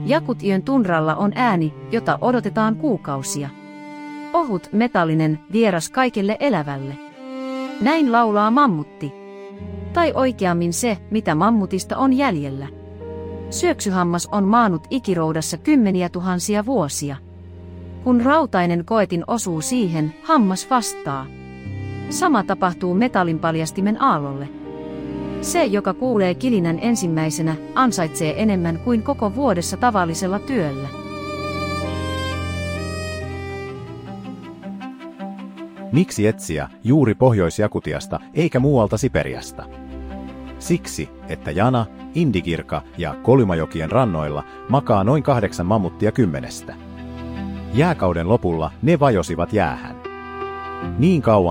Jakutien tunralla on ääni, jota odotetaan kuukausia. Ohut, metallinen, vieras kaikelle elävälle. Näin laulaa mammutti. Tai oikeammin se, mitä mammutista on jäljellä. Syöksyhammas on maannut ikiroudassa kymmeniä tuhansia vuosia. Kun rautainen koetin osuu siihen, hammas vastaa. Sama tapahtuu metallinpaljastimen aallolle. Se, joka kuulee kilinän ensimmäisenä, ansaitsee enemmän kuin koko vuodessa tavallisella työllä. Miksi etsiä juuri Pohjois-Jakutiasta eikä muualta Siperiasta? Siksi, että Jana, Indigirka ja Kolymajokien rannoilla makaa noin 8 mammuttia 10. Jääkauden lopulla ne vajosivat jäähän. Niin kauan